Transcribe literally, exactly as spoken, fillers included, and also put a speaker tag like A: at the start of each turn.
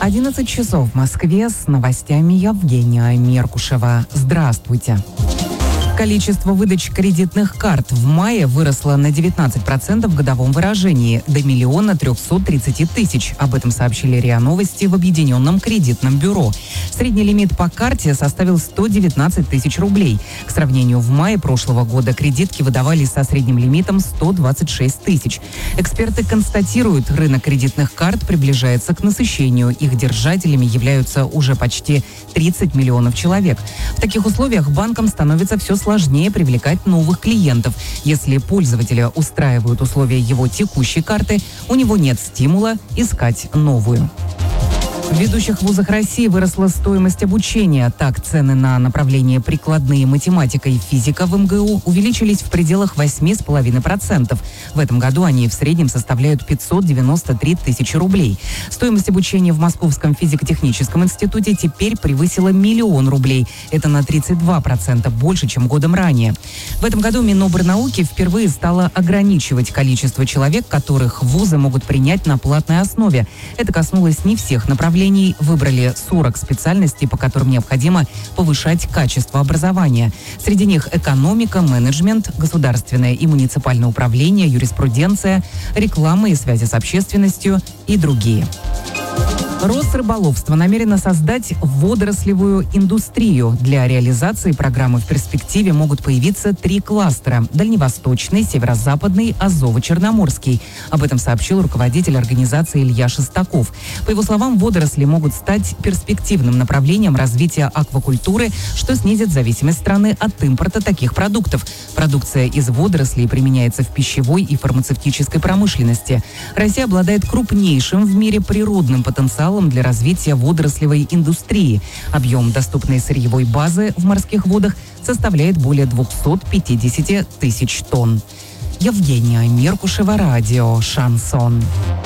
A: одиннадцать часов в Москве, с новостями Евгения Меркушева. Здравствуйте. Количество выдач кредитных карт в мае выросло на девятнадцать процентов в годовом выражении, до миллиона трехсот тридцати тысяч. Об этом сообщили РИА Новости в Объединенном кредитном бюро. Средний лимит по карте составил сто девятнадцать тысяч рублей. К сравнению, в мае прошлого года кредитки выдавали со средним лимитом сто двадцать шесть тысяч. Эксперты констатируют, рынок кредитных карт приближается к насыщению. Их держателями являются уже почти тридцать миллионов человек. В таких условиях банкам становится все сложнее привлекать новых клиентов. Если пользователя устраивают условия его текущей карты, у него нет стимула искать новую. В ведущих вузах России выросла стоимость обучения. Так, цены на направления прикладные математика и физика в эм гэ у увеличились в пределах восемь целых пять десятых процента. В этом году они в среднем составляют пятьсот девяносто три тысячи рублей. Стоимость обучения в Московском физико-техническом институте теперь превысила миллион рублей. Это на тридцать два процента больше, чем годом ранее. В этом году Минобрнауки впервые стало ограничивать количество человек, которых вузы могут принять на платной основе. Это коснулось не всех направлений. Выбрали сорок специальностей, по которым необходимо повышать качество образования. Среди них экономика, менеджмент, государственное и муниципальное управление, юриспруденция, реклама и связи с общественностью и другие. Росрыболовство намерено создать водорослевую индустрию. Для реализации программы в перспективе могут появиться три кластера – Дальневосточный, Северо-Западный, Азово-Черноморский. Об этом сообщил руководитель организации Илья Шестаков. По его словам, водоросли могут стать перспективным направлением развития аквакультуры, что снизит зависимость страны от импорта таких продуктов. Продукция из водорослей применяется в пищевой и фармацевтической промышленности. Россия обладает крупнейшим в мире природным потенциалом для развития водорослевой индустрии. Объем доступной сырьевой базы в морских водах составляет более двухсот пятидесяти тысяч тонн. Евгения Меркушева, радио «Шансон».